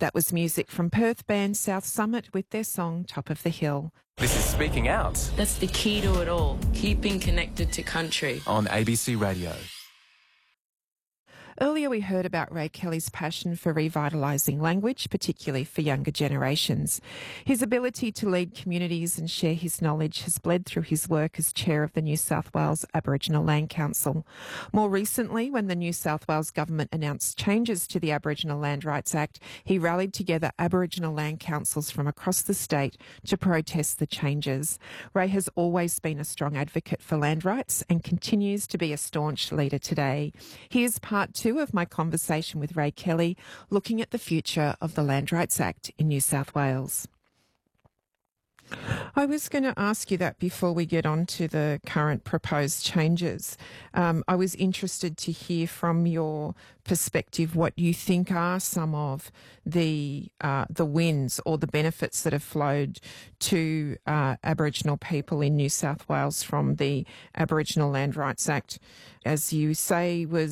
That was music from Perth band South Summit with their song Top of the Hill. This is Speaking Out That's the key to it all, keeping connected to country. on ABC Radio. Earlier we heard about Ray Kelly's passion for revitalising language, particularly for younger generations. His ability to lead communities and share his knowledge has bled through his work as chair of the New South Wales Aboriginal Land Council. More recently, when the New South Wales government announced changes to the Aboriginal Land Rights Act, he rallied together Aboriginal land councils from across the state to protest the changes. Ray has always been a strong advocate for land rights and continues to be a staunch leader today. Here's part 2 of my conversation with Ray Kelly, looking at the future of the Land Rights Act in New South Wales. I was going to ask you that before we get on to the current proposed changes. I was interested to hear from your perspective what you think are some of the wins or the benefits that have flowed to Aboriginal people in New South Wales from the Aboriginal Land Rights Act, as you say, was